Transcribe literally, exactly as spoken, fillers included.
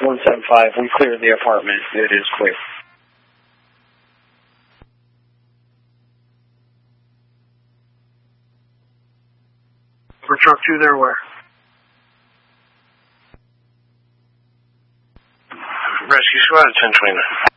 one seven five, we cleared the apartment. It is clear. For truck two there, where? Rescue Squad, ten twenty-nine.